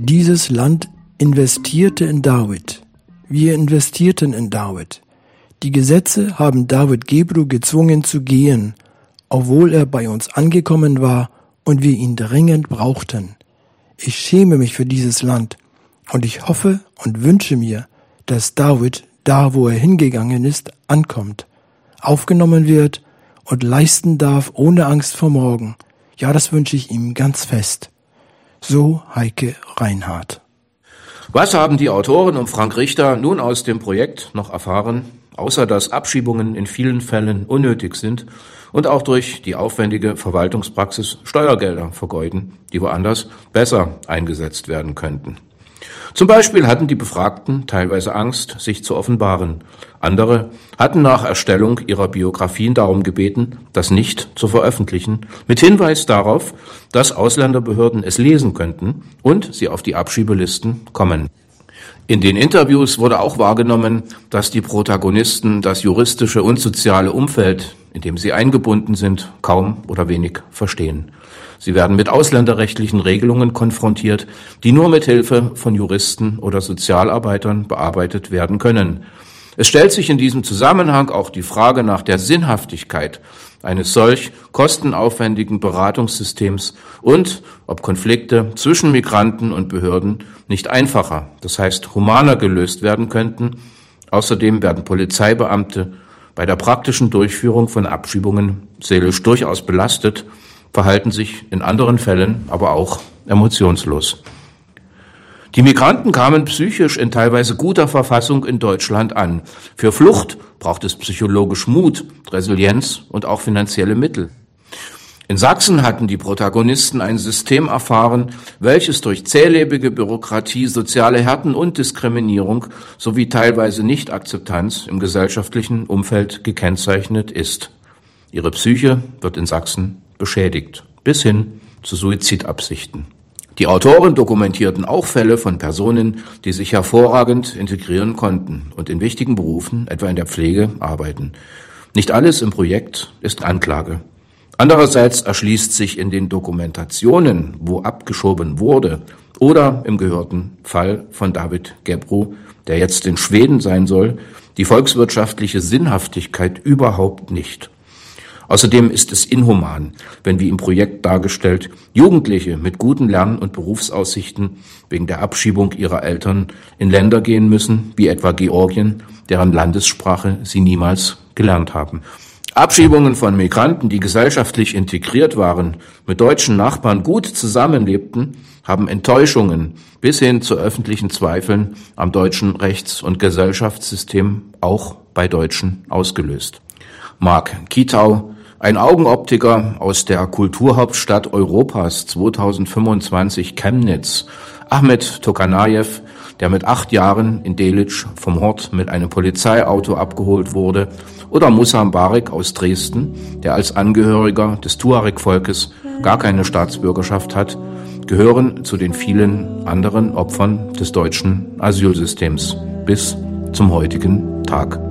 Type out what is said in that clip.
Dieses Land investierte in Dawit. Wir investierten in Dawit. Die Gesetze haben David Gebru gezwungen zu gehen, obwohl er bei uns angekommen war und wir ihn dringend brauchten. Ich schäme mich für dieses Land und ich hoffe und wünsche mir, dass David da, wo er hingegangen ist, ankommt, aufgenommen wird und leisten darf ohne Angst vor morgen. Ja, das wünsche ich ihm ganz fest. So Heike Reinhardt. Was haben die Autoren um Frank Richter nun aus dem Projekt noch erfahren, außer dass Abschiebungen in vielen Fällen unnötig sind und auch durch die aufwendige Verwaltungspraxis Steuergelder vergeuden, die woanders besser eingesetzt werden könnten? Zum Beispiel hatten die Befragten teilweise Angst, sich zu offenbaren. Andere hatten nach Erstellung ihrer Biografien darum gebeten, das nicht zu veröffentlichen, mit Hinweis darauf, dass Ausländerbehörden es lesen könnten und sie auf die Abschiebelisten kommen. In den Interviews wurde auch wahrgenommen, dass die Protagonisten das juristische und soziale Umfeld, in dem sie eingebunden sind, kaum oder wenig verstehen. Sie werden mit ausländerrechtlichen Regelungen konfrontiert, die nur mit Hilfe von Juristen oder Sozialarbeitern bearbeitet werden können. Es stellt sich in diesem Zusammenhang auch die Frage nach der Sinnhaftigkeit eines solch kostenaufwendigen Beratungssystems und ob Konflikte zwischen Migranten und Behörden nicht einfacher, das heißt humaner gelöst werden könnten. Außerdem werden Polizeibeamte bei der praktischen Durchführung von Abschiebungen seelisch durchaus belastet, verhalten sich in anderen Fällen aber auch emotionslos. Die Migranten kamen psychisch in teilweise guter Verfassung in Deutschland an. Für Flucht braucht es psychologisch Mut, Resilienz und auch finanzielle Mittel. In Sachsen hatten die Protagonisten ein System erfahren, welches durch zählebige Bürokratie, soziale Härten und Diskriminierung sowie teilweise Nichtakzeptanz im gesellschaftlichen Umfeld gekennzeichnet ist. Ihre Psyche wird in Sachsen beschädigt, bis hin zu Suizidabsichten. Die Autoren dokumentierten auch Fälle von Personen, die sich hervorragend integrieren konnten und in wichtigen Berufen, etwa in der Pflege, arbeiten. Nicht alles im Projekt ist Anklage. Andererseits erschließt sich in den Dokumentationen, wo abgeschoben wurde, oder im gehörten Fall von David Gebru, der jetzt in Schweden sein soll, die volkswirtschaftliche Sinnhaftigkeit überhaupt nicht. Außerdem ist es inhuman, wenn wie im Projekt dargestellt Jugendliche mit guten Lern- und Berufsaussichten wegen der Abschiebung ihrer Eltern in Länder gehen müssen, wie etwa Georgien, deren Landessprache sie niemals gelernt haben. Abschiebungen von Migranten, die gesellschaftlich integriert waren, mit deutschen Nachbarn gut zusammenlebten, haben Enttäuschungen bis hin zu öffentlichen Zweifeln am deutschen Rechts- und Gesellschaftssystem auch bei Deutschen ausgelöst. Marc Kitau, ein Augenoptiker aus der Kulturhauptstadt Europas 2025 Chemnitz, Ahmed Tokanajew, der mit 8 Jahren in Delitzsch vom Hort mit einem Polizeiauto abgeholt wurde, oder Musa Mbarek aus Dresden, der als Angehöriger des Tuareg-Volkes gar keine Staatsbürgerschaft hat, gehören zu den vielen anderen Opfern des deutschen Asylsystems bis zum heutigen Tag.